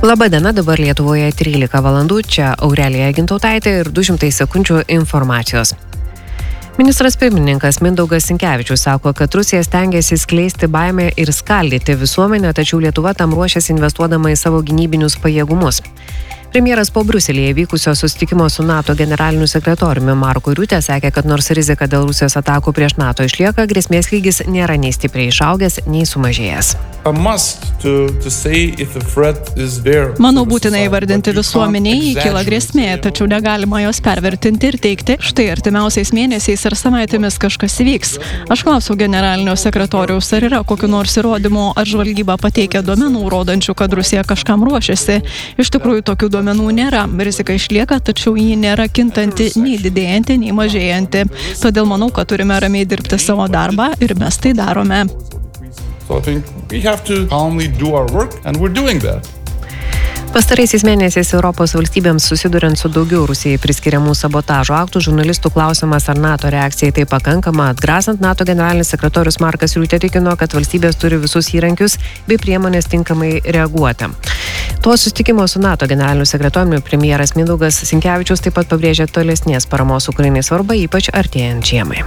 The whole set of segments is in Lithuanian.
Labadiena, dabar Lietuvoje 13 valandų, čia Aurelija Gintautaitė ir 200 sekundžių informacijos. Ministras pirmininkas Mindaugas Sinkevičius sako, kad Rusija stengiasi skleisti baimę ir skaldyti visuomenę, tačiau Lietuva tam ruošiasi investuodama į savo gynybinius pajėgumus. Premjeras po Briuselyje vykusio susitikimo su NATO generaliniu sekretoriumi Marku Riutė sakė, kad nors rizika dėl Rusijos atakų prieš NATO išlieka, grėsmės lygis nėra nei stipriai išaugęs, nei sumažėjęs. Manau, būtina įvardinti visuomeniai, kyla grėsmė, tačiau negalima jos pervertinti ir teigti, štai artimiausiais mėnesiais ar savaitėmis kažkas įvyks. Aš klausiau generalinio sekretoriaus, ar yra kokiu nors įrodymu, ar žvalgyba pateikia duomenų, rodančių, kad Rusija kažkam ruošiasi. Iš tikrųjų, tokių duomenų nėra. Rizika išlieka, tačiau ji nėra kintanti nei didėjanti, nei mažėjanti. Todėl manau, kad turime ramiai dirbti savo darbą ir mes tai darome. Pastaraisiais mėnesiais Europos valstybėms susiduriant su daugiau Rusijai priskiriamų sabotažo aktų, žurnalistų klausimas, ar NATO reakcija tai pakankama atgrasant, NATO generalinis sekretorius Markas Riutė tikino, kad valstybės turi visus įrankius bei priemonės tinkamai reaguoti. Tuo susitikimo su NATO generaliniu sekretoriumi premjeras Mindaugas Sinkevičius taip pat pabrėžė tolesnės paramos Ukrainai svarbą, ypač artėjant žiemai.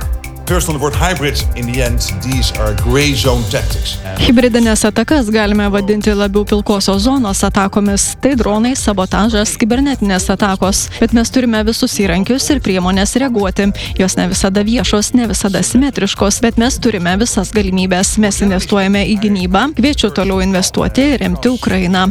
Hibridinės atakas galime vadinti labiau pilkosios zonos atakomis. Tai dronai, sabotažas, kibernetinės atakos. Bet mes turime visus įrankius ir priemonės reaguoti. Jos ne visada viešos, ne visada simetriškos, bet mes turime visas galimybės. Mes investuojame į gynybą. Kviečiu toliau investuoti ir remti Ukrainą.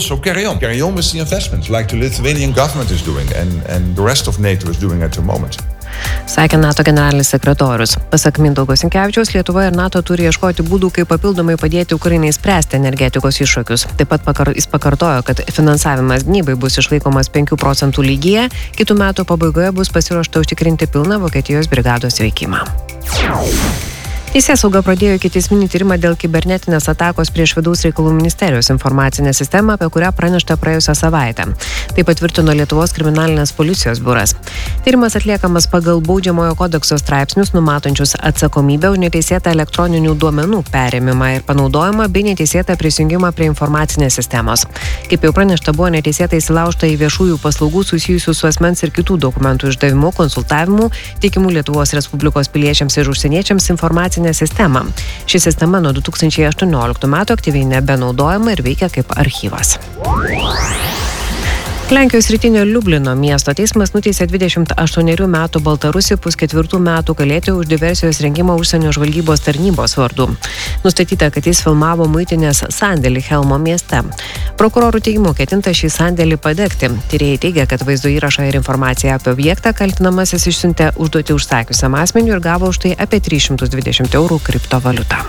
Sakė NATO generalinis sekretorius. Pasak Mindaugo Sinkevičiaus, Lietuva ir NATO turi ieškoti būdų, kaip papildomai padėti Ukrainai spręsti energetikos iššūkius. Taip pat jis pakartojo, kad finansavimas gynybai bus išlaikomas 5% lygyje, kitų metų pabaigoje bus pasiruošta užtikrinti pilną Vokietijos brigados veikimą. Teisėsauga pradėjo ikiteisminį tyrimą dėl kibernetinės atakos prieš Vidaus reikalų ministerijos informacinę sistemą, apie kurią pranešta praėjusią savaitę. Tai patvirtino Lietuvos kriminalinės policijos biuras. Tyrimas atliekamas pagal Baudžiamojo kodekso straipsnius numatančius atsakomybę už neteisėtą elektroninių duomenų perėmimą ir panaudojimą bei neteisėtą prisijungimą prie informacinės sistemos. Kaip jau pranešta, buvo neteisėtai įsilaužta į viešųjų paslaugų susijusių su asmens ir kitų dokumentų išdavimu, konsultavimu, teikimu Lietuvos Respublikos piliečiams ir užsieniečiams informacinę sistemą. Ši sistema nuo 2018 metų aktyviai nebenaudojama ir veikia kaip archyvas. Lenkijos rytinio Liublino miesto teismas nuteisė 28 metų Baltarusį 4,5 metų kalėti už diversijos rengimą užsienio žvalgybos tarnybos vardu. Nustatyta, kad jis filmavo muitinės sandėlį Helmo mieste. Prokurorų teigimu ketinta šį sandėlį padegti. Tyrėjai teigia, kad vaizdo įrašą ir informaciją apie objektą kaltinamasis išsiuntė užduoti užsakiusiam asmeniui ir gavo už tai apie 320 eurų kriptovaliutą.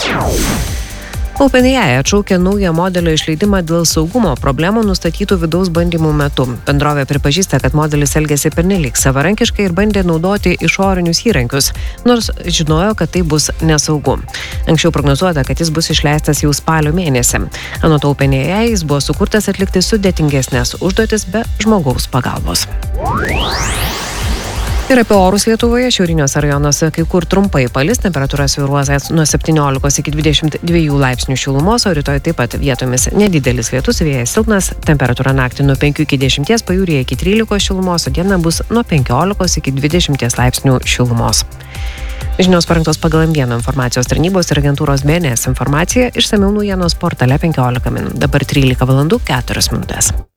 OpenAI atšaukė naują modelio išleidimą dėl saugumo problemų nustatytų vidaus bandymų metu. Bendrovė pripažįsta, kad modelis elgėsi pernelyg savarankiškai ir bandė naudoti išorinius įrankius, nors žinojo, kad tai bus nesaugu. Anksčiau prognozuota, kad jis bus išleistas jau spalio mėnesį. Anot OpenAI jis buvo sukurtas atlikti sudėtingesnės užduotis be žmogaus pagalbos. Ir apie orus Lietuvoje, šiauriniuose rajonuose kai kur trumpai palis, temperatūra svyruos nuo 17 iki 22 laipsnių šilumos, o rytoj taip pat vietomis nedidelis lietus, vėjas silpnas, temperatūra naktį nuo 5 iki 10, pajūryje iki 13 šilumos, o diena bus nuo 15 iki 20 laipsnių šilumos. Žinios parengtos pagal M1 informacijos tarnybos ir agentūros BNS informacija, išsamiau naujienos portale 15 min. Dabar 13 valandų 4 minutės.